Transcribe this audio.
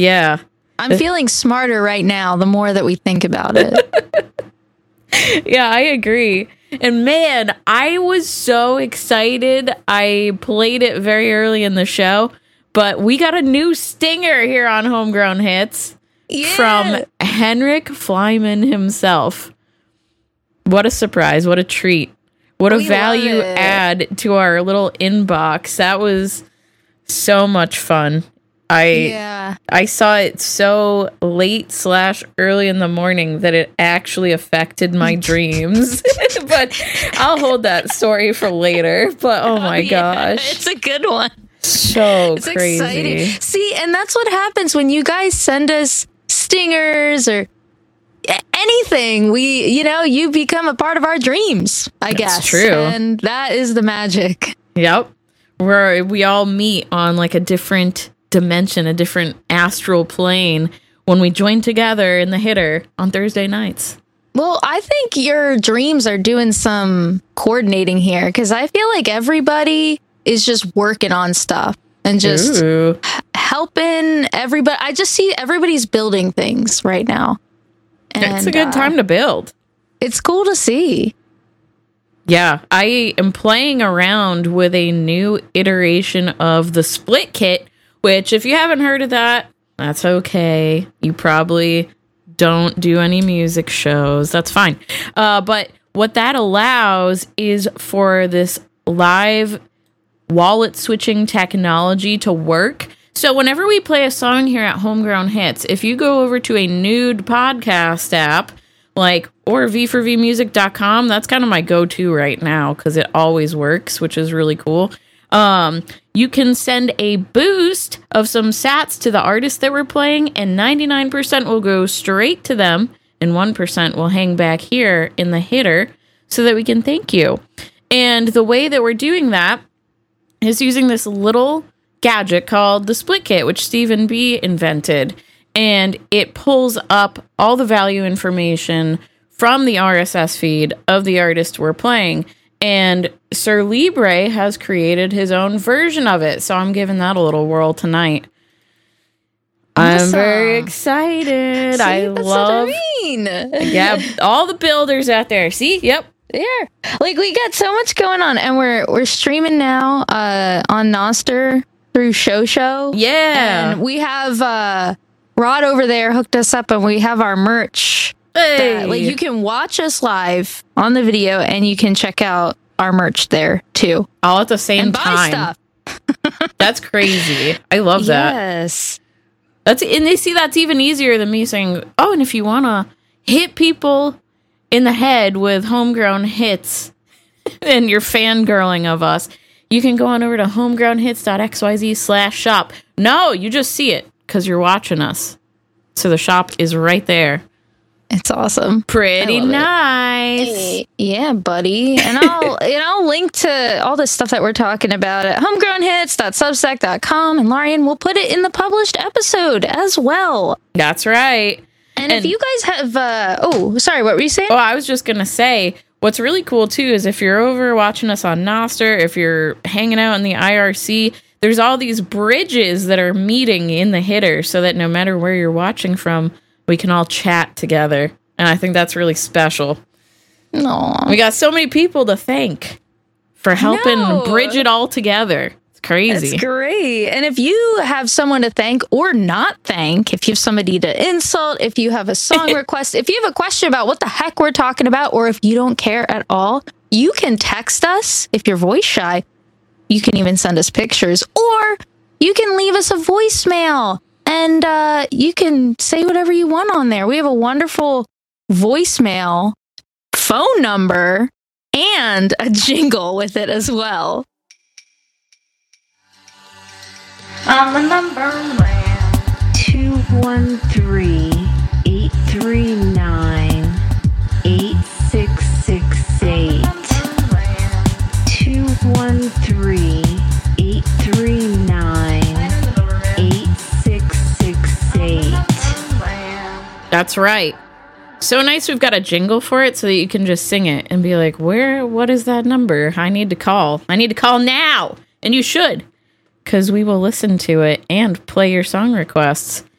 Yeah. I'm feeling smarter right now the more that we think about it. Yeah, I agree. And man, I was so excited. I played it very early in the show, but we got a new stinger here on Homegrown Hits from Henrik Flyman himself. What a surprise. What a treat. What a value add to our little inbox. That was so much fun. I saw it so late / early in the morning that it actually affected my dreams. But I'll hold that story for later. But oh my gosh. It's a good one. So it's crazy. Exciting. See, and that's what happens when you guys send us stingers or anything. You become a part of our dreams, I guess. That's true. And that is the magic. Yep. Where we all meet on like a different dimension, a different astral plane when we join together in the hitter on Thursday nights. Well, I think your dreams are doing some coordinating here because I feel like everybody is just working on stuff and just helping everybody. I just see everybody's building things right now. And it's a good time to build. It's cool to see. Yeah, I am playing around with a new iteration of the Split Kit, which if you haven't heard of that, that's okay. You probably don't do any music shows. That's fine. But what that allows is for this live wallet switching technology to work. So whenever we play a song here at Homegrown Hits, if you go over to a nude podcast app, or v4vmusic.com, that's kind of my go-to right now because it always works, which is really cool. You can send a boost of some sats to the artist that we're playing, and 99% will go straight to them, and 1% will hang back here in the hitter so that we can thank you. And the way that we're doing that is using this little gadget called the Split Kit, which Stephen B. invented. And it pulls up all the value information from the RSS feed of the artist we're playing. And Sir Libre has created his own version of it. So I'm giving that a little whirl tonight. Awesome. I'm very excited. See, I that's love what I mean. Yeah, all the builders out there. See? Yep. Yeah. We got so much going on. And we're streaming now on Nostr through Show. Yeah. And we have Rod over there hooked us up, and we have our merch. Hey. You can watch us live on the video, and you can check out our merch there too. All at the same and buy time. Stuff. That's crazy. I love that. Yes. And they see that's even easier than me saying, oh, and if you want to hit people in the head with Homegrown Hits and you're fangirling of us, you can go on over to homegrownhits.xyz/shop. No, you just see it because you're watching us. So the shop is right there. It's awesome. Pretty nice. Hey, yeah, buddy. And I'll link to all the stuff that we're talking about at homegrownhits.substack.com, and Larian will put it in the published episode as well. That's right. And if you guys have sorry, what were you saying? Oh, I was just gonna say what's really cool too is if you're over watching us on Nostr, if you're hanging out in the IRC, there's all these bridges that are meeting in the hitter so that no matter where you're watching from, we can all chat together. And I think that's really special. Aww. We got so many people to thank for helping bridge it all together. It's crazy. It's great. And if you have someone to thank or not thank, if you have somebody to insult, if you have a song request, if you have a question about what the heck we're talking about, or if you don't care at all, you can text us. If you're voice shy, you can even send us pictures, or you can leave us a voicemail. And you can say whatever you want on there. We have a wonderful voicemail, phone number, and a jingle with it as well. On the number ran 213-839-8668. 213-839-8668. That's right. So nice we've got a jingle for it so that you can just sing it and be like, what is that number? I need to call. I need to call now. And you should, because we will listen to it and play your song requests.